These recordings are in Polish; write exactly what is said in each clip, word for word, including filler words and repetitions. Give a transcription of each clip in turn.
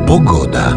Pogoda.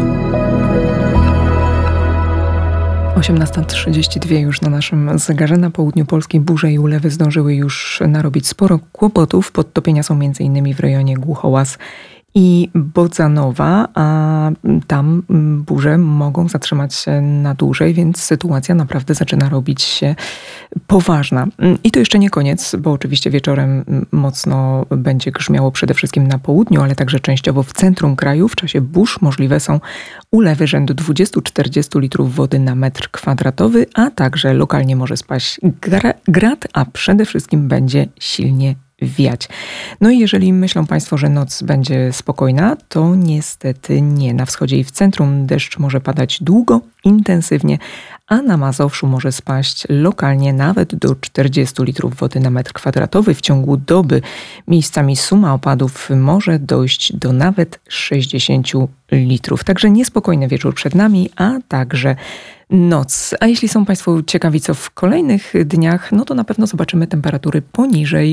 osiemnasta trzydzieści dwa już na naszym zegarze. Na południu Polski burze i ulewy zdążyły już narobić sporo kłopotów. Podtopienia są między innymi w rejonie Głuchołaz i Bodzanowa, a tam burze mogą zatrzymać się na dłużej, więc sytuacja naprawdę zaczyna robić się poważna. I to jeszcze nie koniec, bo oczywiście wieczorem mocno będzie grzmiało przede wszystkim na południu, ale także częściowo w centrum kraju. W czasie burz możliwe są ulewy rzędu dwadzieścia do czterdziestu litrów wody na metr kwadratowy, a także lokalnie może spaść gra- grad, a przede wszystkim będzie silnie wiać. No i jeżeli myślą Państwo, że noc będzie spokojna, to niestety nie. Na wschodzie i w centrum deszcz może padać długo, intensywnie, a na Mazowszu może spaść lokalnie nawet do czterdziestu litrów wody na metr kwadratowy. W ciągu doby miejscami suma opadów może dojść do nawet sześćdziesięciu litrów. Także niespokojny wieczór przed nami, a także noc. A jeśli są Państwo ciekawi, co w kolejnych dniach, no to na pewno zobaczymy temperatury poniżej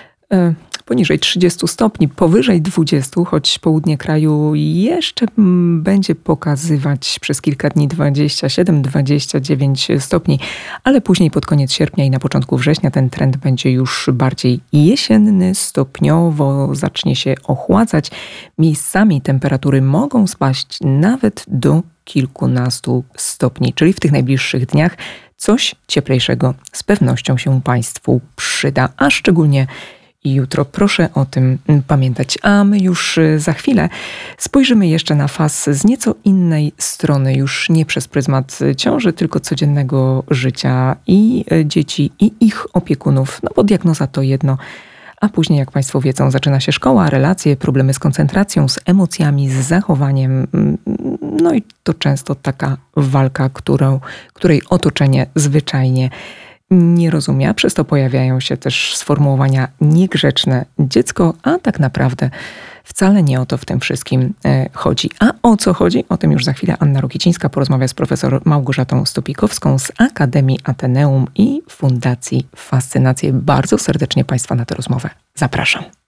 poniżej trzydziestu stopni, powyżej dwudziestu, choć południe kraju jeszcze będzie pokazywać przez kilka dni dwadzieścia siedem do dwudziestu dziewięciu stopni, ale później pod koniec sierpnia i na początku września ten trend będzie już bardziej jesienny, stopniowo zacznie się ochładzać. Miejscami temperatury mogą spaść nawet do kilkunastu stopni, czyli w tych najbliższych dniach coś cieplejszego z pewnością się Państwu przyda, a szczególnie i jutro. Proszę o tym pamiętać. A my już za chwilę spojrzymy jeszcze na faz z nieco innej strony, już nie przez pryzmat ciąży, tylko codziennego życia i dzieci, i ich opiekunów. No bo diagnoza to jedno, a później, jak Państwo wiedzą, zaczyna się szkoła, relacje, problemy z koncentracją, z emocjami, z zachowaniem. No i to często taka walka, którą, której otoczenie zwyczajnie nie rozumie. Przez to pojawiają się też sformułowania niegrzeczne dziecko, a tak naprawdę wcale nie o to w tym wszystkim chodzi. A o co chodzi? O tym już za chwilę Anna Rokicińska porozmawia z profesor Małgorzatą Stupikowską z Akademii Ateneum i Fundacji Fascynacje. Bardzo serdecznie Państwa na tę rozmowę zapraszam.